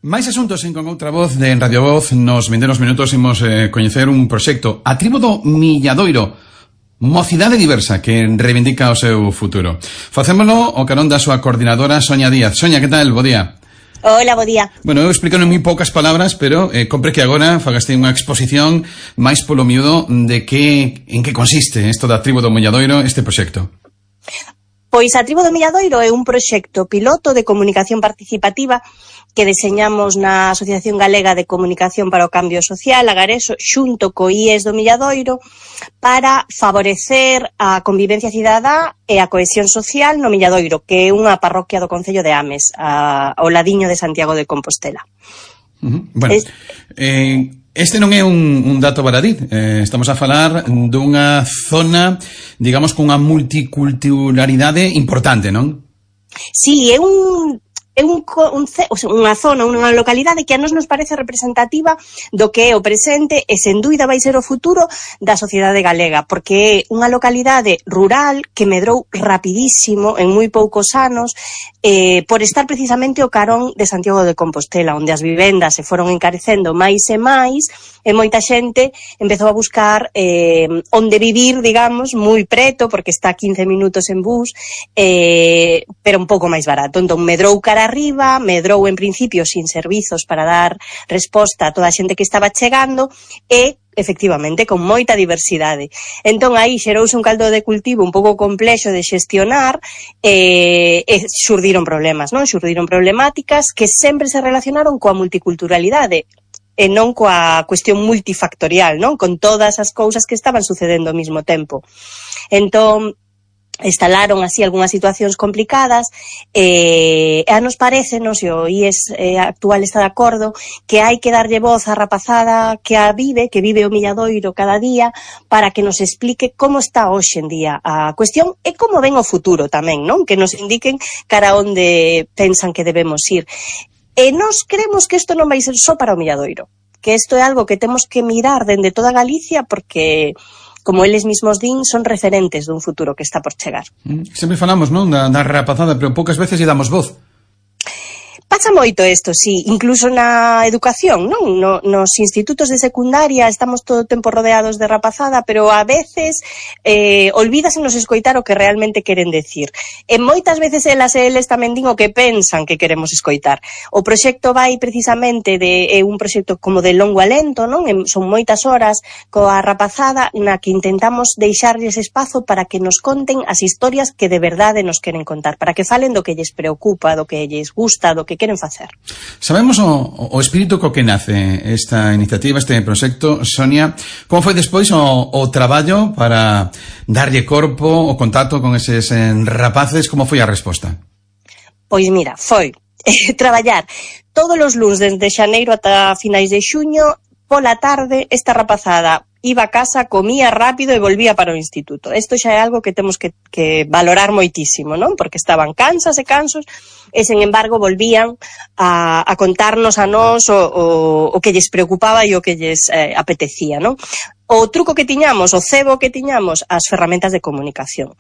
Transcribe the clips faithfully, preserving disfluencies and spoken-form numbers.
Máis asuntos en Con Outra Voz de Radio Voz. Nos vindeiros minutos imos eh, coñecer un proxecto, a tribo do Milladoiro, mocidade diversa que reivindica o seu futuro. Facémolo o carón da súa coordinadora Sonia Díaz. Sonia, que tal? Bo día. Hola, bo día. Bueno, eu explico en moi poucas palabras, pero eh, compre que agora fagaste unha exposición máis polo miúdo de que, en que consiste isto da tribo do Milladoiro, este proxecto. Pois a Tribo do Milladoiro é un proxecto piloto de comunicación participativa que deseñamos na Asociación Galega de Comunicación para o Cambio Social, Agareso, xunto co I E S do Milladoiro, para favorecer a convivencia cidadá e a cohesión social no Milladoiro, que é unha parroquia do concello de Ames, a, ao ladiño de Santiago de Compostela. Uh-huh. Bueno, es... eh... Este non é un, un dato baradí, eh, estamos a falar dunha zona, digamos, cunha multiculturalidade importante, non? Sí, é un... é un, un, o sea, unha zona, unha localidade que a nos nos parece representativa do que é o presente e sen dúbida vai ser o futuro da sociedade galega, porque é unha localidade rural que medrou rapidísimo en moi poucos anos eh, por estar precisamente o carón de Santiago de Compostela, onde as vivendas se foron encarecendo máis e máis e moita xente empezou a buscar eh, onde vivir, digamos, moi preto, porque está a quince minutos en bus, eh, pero un pouco máis barato. Entón medrou cara arriba, medrou en principio sin servizos para dar resposta a toda a xente que estaba chegando e, efectivamente, con moita diversidade. Entón, aí xerouse un caldo de cultivo un pouco complexo de xestionar e, e xurdiron problemas, non? Xurdiron problemáticas que sempre se relacionaron coa multiculturalidade e non coa cuestión multifactorial, non? Con todas as cousas que estaban sucedendo ao mesmo tempo. Entón, instalaron así algunhas situacións complicadas e a nos parece, non se o I E S eh, actual está de acordo, que hai que darlle voz á rapazada que a vive, que vive o Milladoiro cada día, para que nos explique como está hoxe en día a cuestión e como ven o futuro tamén, non? Que nos indiquen cara onde pensan que debemos ir. E nós creemos que isto non vai ser só para o Milladoiro, que isto é algo que temos que mirar dende toda Galicia, porque, como eles mismos din, son referentes dun futuro que está por chegar. Sempre falamos, non, da, da rapazada, pero poucas veces lle damos voz. Pasa moito isto, sí, incluso na educación, non? No, nos institutos de secundaria estamos todo o tempo rodeados de rapazada, pero a veces eh, olvídasenos escoitar o que realmente queren decir. E moitas veces elas e eles tamén din o que pensan que queremos escoitar. O proxecto vai precisamente de é un proxecto como de longo alento, non? Son moitas horas coa rapazada na que intentamos deixarlles espazo para que nos conten as historias que de verdade nos queren contar, para que falen do que lles preocupa, do que lles gusta, do que queren facer. Sabemos o, o espírito co que nace esta iniciativa, este proxecto, Sonia. Como foi despois o, o traballo para darlle corpo, o contacto con eses eh, rapaces? Como foi a resposta? Pois mira, foi eh, traballar todos os luns desde xaneiro ata finais de xuño, pola tarde, esta rapazada iba a casa, comía rápido e volvía para o instituto. Isto xa é algo que temos que, que valorar moitísimo, non? Porque estaban cansas e cansos e, sen embargo, volvían a, a contarnos a nós o, o, o que lles preocupaba e o que lles eh, apetecía, non? O truco que tiñamos, o cebo que tiñamos, as ferramentas de comunicación.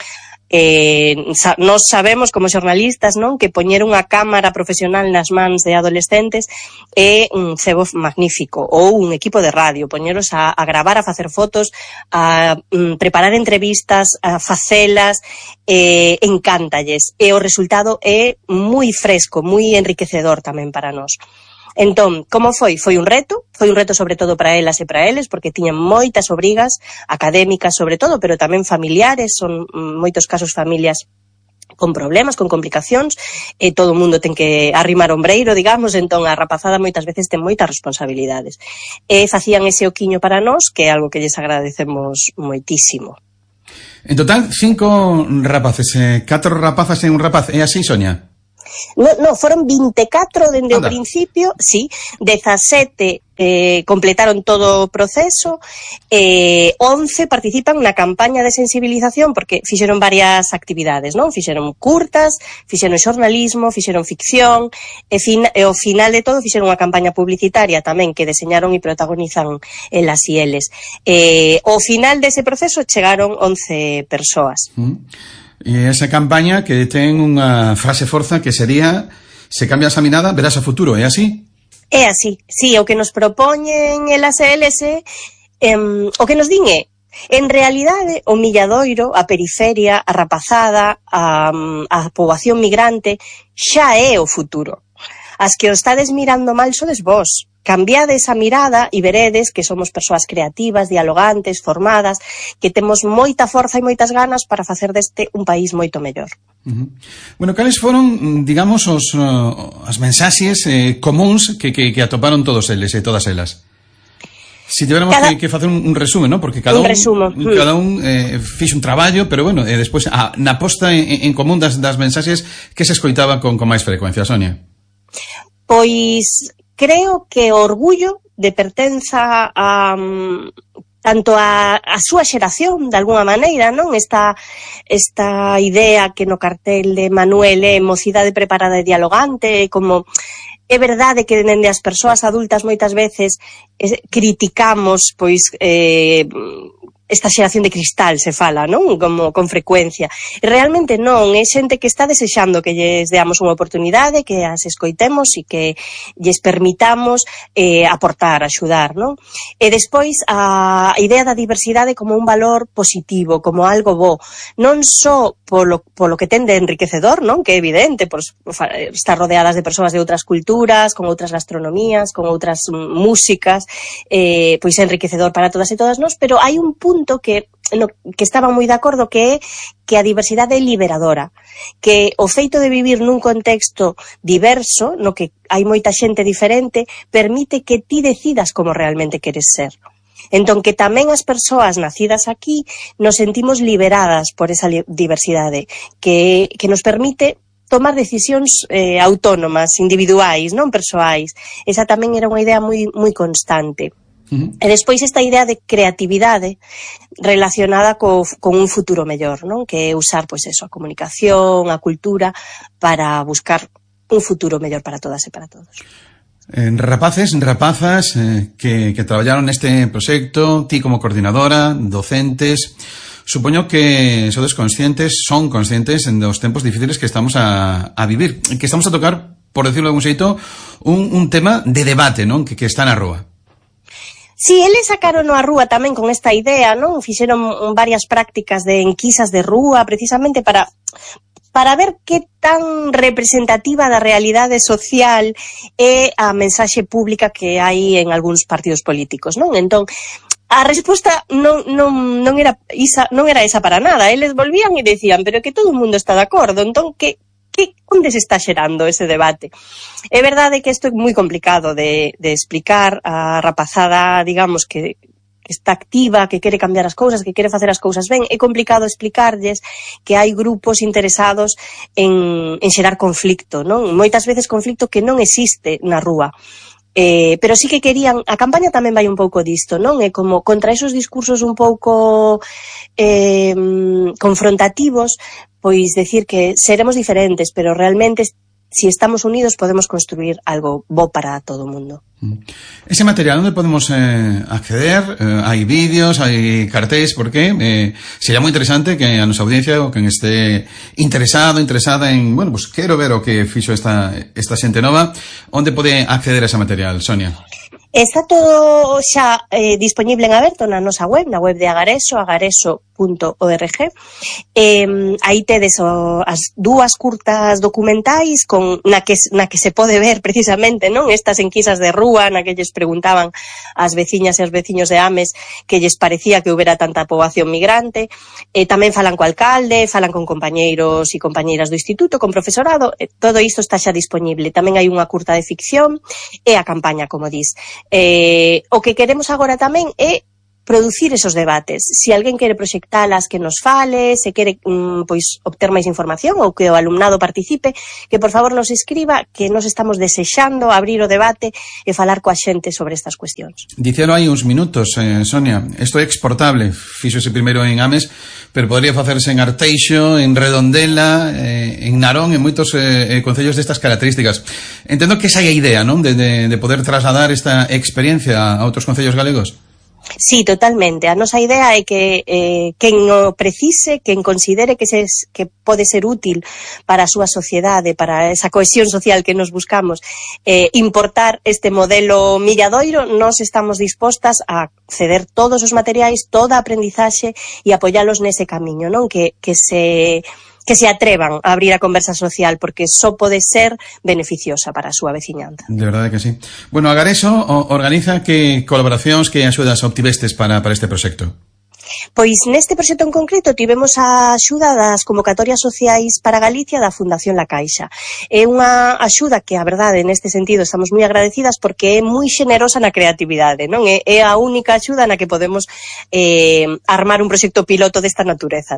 Eh, sa, nos sabemos como xornalistas, non, que poñer unha cámara profesional nas mans de adolescentes é un cebo magnífico, ou un equipo de radio, poñeros a, a gravar, a facer fotos, a mm, preparar entrevistas, a facelas, eh, encántalles, e o resultado é moi fresco, moi enriquecedor tamén para nós. Entón, como foi? Foi un reto, foi un reto sobre todo para elas e para eles, porque tiñan moitas obrigas, académicas sobre todo, pero tamén familiares, son moitos casos familias con problemas, con complicacións, e todo o mundo ten que arrimar ombreiro, digamos, entón a rapazada moitas veces ten moitas responsabilidades. E facían ese oquiño para nós, que é algo que lles agradecemos moitísimo. En total, cinco rapaces, eh, catro rapazas e un rapaz, é así, Sonia? No, no, foron vinte e catro dende o principio, sí, dezasete eh, completaron todo o proceso, eh, once participan na campaña de sensibilización, porque fixeron varias actividades, non? Fixeron curtas, fixeron xornalismo, fixeron ficción, e, fin, e ao final de todo fixeron unha campaña publicitaria tamén que deseñaron e protagonizan elas e eles. Eh, ao final dese proceso chegaron once persoas. Mm. E esa campaña que ten unha frase forza que sería: se cambias a mirada, verás a futuro, é así? É así, sí, o que nos propoñen elas e eles é, eh, o que nos din é, en realidade, o Milladoiro, a periferia, a rapazada, a, a poboación migrante, xa é o futuro. As que o estades mirando mal sodes vos. Cambiade esa mirada e veredes que somos persoas creativas, dialogantes, formadas, que temos moita forza e moitas ganas para facer deste un país moito mellor. Uh-huh. Bueno, cales foron, digamos, os, uh, as mensaxes eh, comuns que, que, que atoparon todos eles e todas elas? Si tiveramos cada... que, que facer un, un resumen, ¿no? Porque cada un, un cada un eh, fixe un traballo, pero bueno, eh, despois a, na posta en, en común das, das mensaxes que se escoitaba con, con máis frecuencia, Sonia. Pois creo que o orgullo de pertenza a um, tanto a, a súa xeración, de alguna maneira, non? Esta, esta idea que no cartel de Manuel é mocidade preparada e dialogante, como é verdade que dende as persoas adultas moitas veces eh, criticamos pois eh, esta xeración de cristal, se fala, non? Como con frecuencia. E realmente non, é xente que está desexando que lles deamos unha oportunidade, que as escoitemos e que lles permitamos eh, aportar, axudar, non? E despois a idea da diversidade como un valor positivo, como algo bo, non só polo, polo que ten de enriquecedor, non? Que é evidente, por estar rodeadas de persoas de outras culturas, con outras gastronomías, con outras músicas, eh, pois é enriquecedor para todas e todas nós, pero hai un punto que no, que estaba moi de acordo que é que a diversidade é liberadora, que o feito de vivir nun contexto diverso, no que hai moita xente diferente, permite que ti decidas como realmente queres ser. Entón, que tamén as persoas nacidas aquí nos sentimos liberadas por esa diversidade, que, que nos permite tomar decisións eh, autónomas, individuais, non persoais. Esa tamén era unha idea moi, moi constante. Uh-huh. E despois esta idea de creatividade relacionada co, con un futuro mellor, non? Que é usar, pois eso, a comunicación, a cultura para buscar un futuro mellor para todas e para todos. Eh, rapaces, rapazas eh, que, que traballaron neste proxecto, ti como coordinadora, docentes, supoño que sodes conscientes, son conscientes dos tempos difíciles que estamos a, a vivir, que estamos a tocar, por decirlo de algún xeito, un, un tema de debate, non? Que, que está na rúa. Si, sí, eles sacaron a rúa tamén con esta idea, non? Fixeron varias prácticas de enquisas de rúa, precisamente para para ver que tan representativa da realidade social é a mensaxe pública que hai en algúns partidos políticos, non? Entón, a resposta non, non, non, era, isa, non era esa para nada. Eles volvían e decían, pero que todo o mundo está de acordo, entón, que Que, onde se está xerando ese debate? É verdade que isto é moi complicado de, de explicar a rapazada, digamos, que, que está activa, que quere cambiar as cousas, que quere facer as cousas ben. É complicado explicarlles que hai grupos interesados en, en xerar conflicto, non? Moitas veces conflicto que non existe na rúa. Eh, pero sí que querían, a campaña tamén vai un pouco disto, non? É como contra esos discursos un pouco eh, confrontativos, pois decir que seremos diferentes, pero realmente si estamos unidos podemos construir algo bo para todo o mundo. Ese material, onde podemos eh, acceder? Eh, hai vídeos, hai cartéis, porque eh, sería moi interesante que a nosa audiencia ou quen este interesado, interesada en, bueno, pues quero ver o que fixo esta, esta xente nova, onde pode acceder a ese material, Sonia? Está todo xa eh, disponible en aberto na nosa web, na web de Agareso, agareso punto org. Eh, aí tedes o, as dúas curtas documentais con, na, que, na que se pode ver precisamente, non? Estas enquisas de rúa na que lles preguntaban ás veciñas e aos veciños de Ames que lles parecía que houbera tanta poboación migrante. Eh, tamén falan co alcalde, falan con compañeiros e compañeiras do instituto, con profesorado. Eh, todo isto está xa disponible. Tamén hai unha curta de ficción e a campaña, como dis. Eh, o que queremos agora tamén é producir esos debates. Si alguén quere proxectalas, que nos fale, se quere mm, pois obter máis información ou que o alumnado participe, que por favor nos escriba, que nos estamos desexando abrir o debate e falar coa xente sobre estas cuestións. Dicelo hai uns minutos, eh, Sonia, isto é exportable, fíxose primeiro en Ames, pero podría facerse en Arteixo, en Redondela, eh, en Narón, en moitos eh, concellos destas características. Entendo que esa é a idea, non? De, de, de poder trasladar esta experiencia a outros concellos galegos. Sí, totalmente. A nosa idea é que eh, quen o precise, quen considere que, se, que pode ser útil para a súa sociedade, para esa cohesión social que nos buscamos, eh, importar este modelo Milladoiro, nós estamos dispostas a ceder todos os materiais, toda a aprendizaxe e apoialos nese camiño, non? Que, que se... que se atrevan a abrir a conversa social, porque só pode ser beneficiosa para a súa veciñanza. De verdade que sí. Bueno, Agareso organiza que colaboracións, que axudas obtivestes para, para este proxecto? Pois neste proxecto en concreto tivemos a axuda das convocatorias sociais para Galicia da Fundación La Caixa. É unha axuda que, a verdade, neste sentido estamos moi agradecidas porque é moi xenerosa na creatividade, non? É, é a única axuda na que podemos eh, armar un proxecto piloto desta natureza.